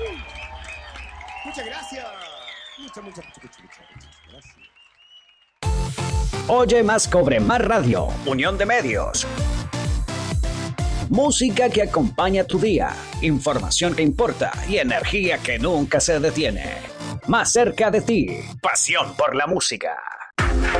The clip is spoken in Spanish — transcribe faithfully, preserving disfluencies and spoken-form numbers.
Muchas gracias. Muchas, muchas, muchas, muchas, muchas, muchas gracias. Oye Más Cobre Más Radio, unión de medios. Música que acompaña tu día, información que importa y energía que nunca se detiene. Más cerca de ti, pasión por la música.